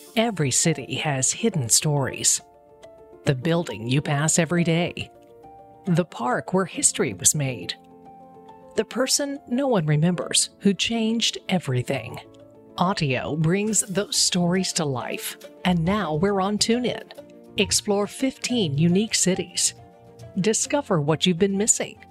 Every city has hidden stories. The building you pass every day. The park where history was made. The person no one remembers who changed everything. Audio brings those stories to life, and now we're on TuneIn. Explore 15 unique cities. Discover what you've been missing.